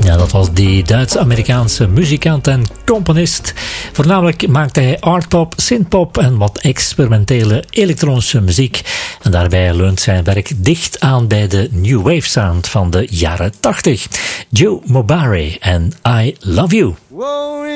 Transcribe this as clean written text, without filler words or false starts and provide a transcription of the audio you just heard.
Ja, dat was die Duits-Amerikaanse muzikant en componist. Voornamelijk maakte hij artpop, synthpop en wat experimentele elektronische muziek. En daarbij leunt zijn werk dicht aan bij de New Wave sound van de jaren 80. Joe Mobare en I Love You.